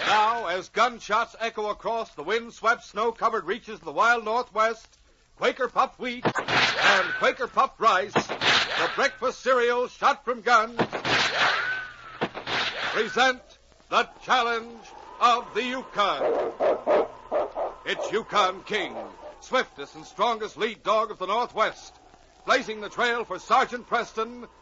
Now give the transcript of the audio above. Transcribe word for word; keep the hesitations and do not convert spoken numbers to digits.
Now, as gunshots echo across the wind-swept, snow-covered reaches of the wild Northwest, Quaker Puffed Wheat and Quaker Puffed Rice, the breakfast cereal shot from guns, present the challenge of the Yukon. It's Yukon King, swiftest and strongest lead dog of the Northwest, blazing the trail for Sergeant Preston